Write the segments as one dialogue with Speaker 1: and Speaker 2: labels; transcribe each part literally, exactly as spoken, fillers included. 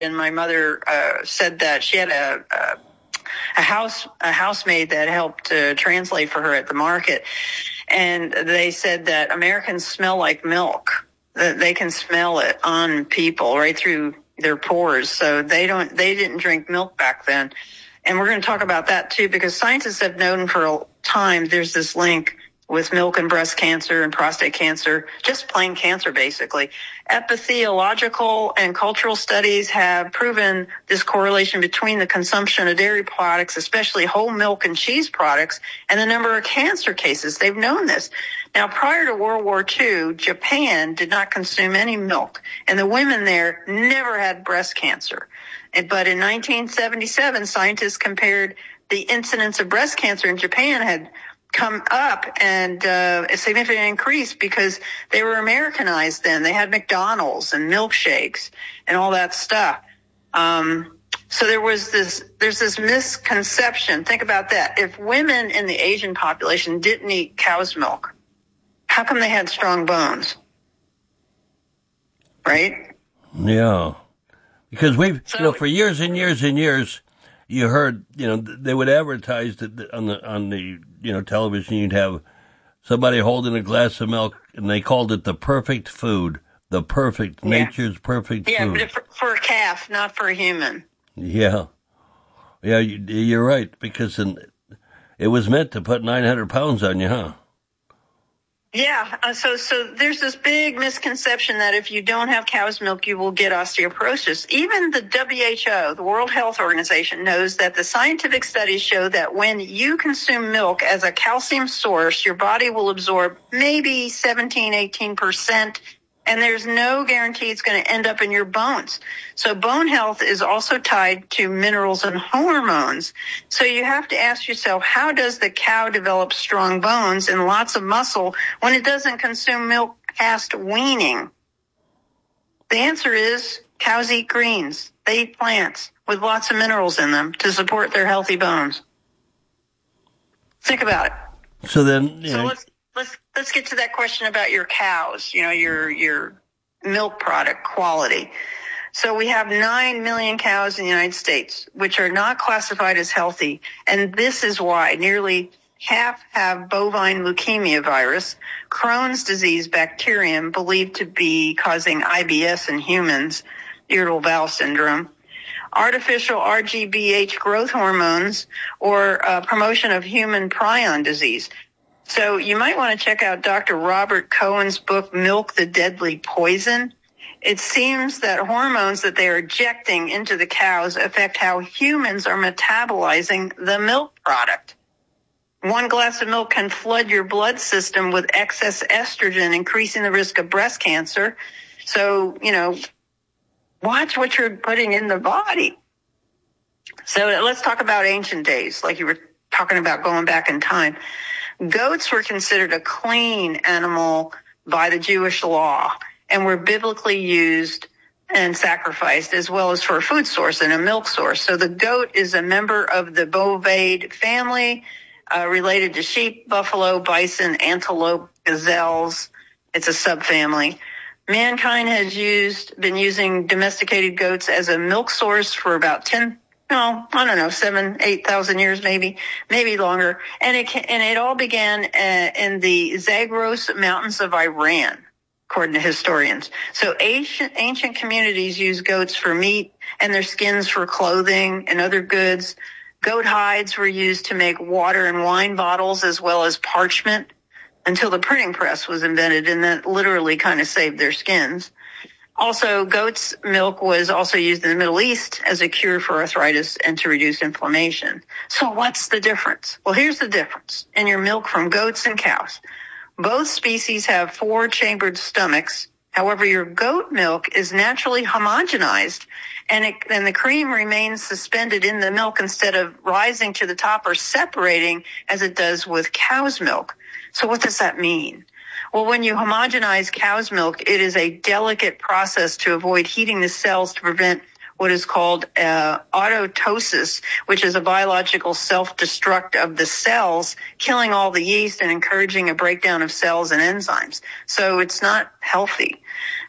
Speaker 1: And my mother uh, said that she had a, a a house a housemaid that helped uh, translate for her at the market, and they said that Americans smell like milk. That they can smell it on people right through their pores. So they don't they didn't drink milk back then. And we're going to talk about that too, because scientists have known for a time there's this link with milk and breast cancer and prostate cancer, just plain cancer, basically. Epidemiological and cultural studies have proven this correlation between the consumption of dairy products, especially whole milk and cheese products, and the number of cancer cases. They've known this. Now, prior to World War Two, Japan did not consume any milk, and the women there never had breast cancer. But in nineteen seventy-seven, scientists compared the incidence of breast cancer in Japan had come up and uh, a significant increase because they were Americanized then. They had McDonald's and milkshakes and all that stuff. Um, so there was this, there's this misconception. Think about that. If women in the Asian population didn't eat cow's milk, how come they had strong bones? Right?
Speaker 2: Yeah. Because we've, so, you know, for years and years and years, you heard, you know, they would advertise that on the, on the, you know, television, you'd have somebody holding a glass of milk, and they called it the perfect food, the perfect, yeah. nature's perfect
Speaker 1: yeah,
Speaker 2: food.
Speaker 1: Yeah, but for, for a calf, not for a human.
Speaker 2: Yeah. Yeah, you, you're right, because in, it was meant to put nine hundred pounds on you, huh?
Speaker 1: Yeah, uh, so so there's this big misconception that if you don't have cow's milk, you will get osteoporosis. Even the W H O, the World Health Organization, knows that the scientific studies show that when you consume milk as a calcium source, your body will absorb maybe seventeen, eighteen percent, and there's no guarantee it's going to end up in your bones. So bone health is also tied to minerals and hormones. So you have to ask yourself, how does the cow develop strong bones and lots of muscle when it doesn't consume milk past weaning? The answer is cows eat greens. They eat plants with lots of minerals in them to support their healthy bones. Think about it.
Speaker 2: So then, you
Speaker 1: so
Speaker 2: know,
Speaker 1: let's let's let's get to that question about your cows. You know, your your milk product quality. So we have nine million cows in the United States, which are not classified as healthy, and this is why nearly half have bovine leukemia virus, Crohn's disease bacterium believed to be causing I B S in humans, irritable bowel syndrome, artificial R G B H growth hormones, or uh, promotion of human prion disease. So you might want to check out Doctor Robert Cohen's book, Milk, the Deadly Poison. It seems that hormones that they are injecting into the cows affect how humans are metabolizing the milk product. One glass of milk can flood your blood system with excess estrogen, increasing the risk of breast cancer. So, you know, watch what you're putting in the body. So let's talk about ancient days, like you were talking about going back in time. Goats were considered a clean animal by the Jewish law and were biblically used and sacrificed, as well as for a food source and a milk source. So the goat is a member of the bovidae family, uh, related to sheep, buffalo, bison, antelope, gazelles. It's a subfamily. Mankind has used, been using domesticated goats as a milk source for about ten, no, I don't know, seven, eight thousand years, maybe, maybe longer. And it can, and it all began uh, in the Zagros Mountains of Iran, according to historians. So ancient, ancient communities used goats for meat and their skins for clothing and other goods. Goat hides were used to make water and wine bottles as well as parchment until the printing press was invented, and that literally kind of saved their skins. Also, goat's milk was also used in the Middle East as a cure for arthritis and to reduce inflammation. So what's the difference? Well, here's the difference in your milk from goats and cows. Both species have four chambered stomachs. However, your goat milk is naturally homogenized, and, it, and the cream remains suspended in the milk instead of rising to the top or separating as it does with cow's milk. So what does that mean? Well, when you homogenize cow's milk, it is a delicate process to avoid heating the cells to prevent what is called uh, autoptosis, which is a biological self-destruct of the cells, killing all the yeast and encouraging a breakdown of cells and enzymes. So it's not healthy.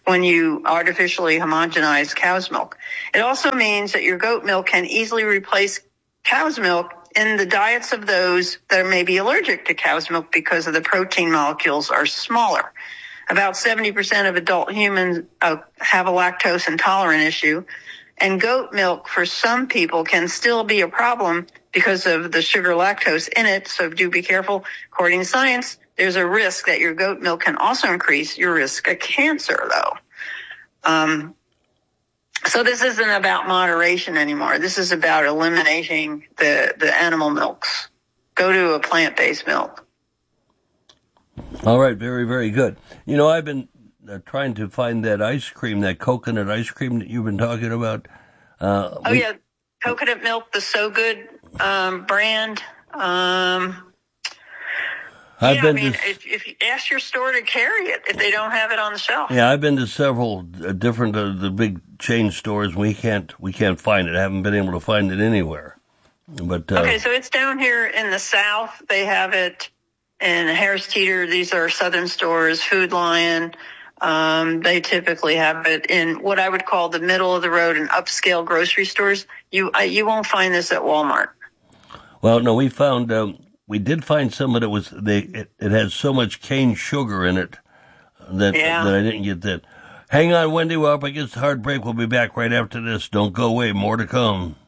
Speaker 1: when you artificially homogenize cow's milk. It also means that your goat milk can easily replace cow's milk in the diets of those that may be allergic to cow's milk because of the protein molecules are smaller. About seventy percent of adult humans uh, have a lactose intolerant issue, and goat milk for some people can still be a problem because of the sugar lactose in it, so do be careful. According to science, there's a risk that your goat milk can also increase your risk of cancer, though. Um, so this isn't about moderation anymore. This is about eliminating the, the animal milks. Go to a plant-based milk.
Speaker 2: All right, very, very good. You know, I've been uh, trying to find that ice cream, that coconut ice cream that you've been talking about. Uh,
Speaker 1: oh,
Speaker 2: we,
Speaker 1: yeah, coconut milk, the So Good um, brand. Um,
Speaker 2: I've
Speaker 1: yeah,
Speaker 2: been
Speaker 1: I mean,
Speaker 2: to,
Speaker 1: if, if you ask your store to carry it, if they don't have it on the shelf.
Speaker 2: Yeah, I've been to several uh, different uh, the big chain stores. We can't we can't find it. I haven't been able to find it anywhere. But uh,
Speaker 1: okay, so it's down here in the South. They have it in Harris Teeter. These are Southern stores. Food Lion. Um, they typically have it in what I would call the middle of the road and upscale grocery stores. You uh, you won't find this at Walmart.
Speaker 2: Well, no, we found. Um, We did find some that was they. It, it has so much cane sugar in it that
Speaker 1: yeah.
Speaker 2: that I didn't get that. Hang on, Wendy. We're up against hard break. We'll be back right after this. Don't go away. More to come.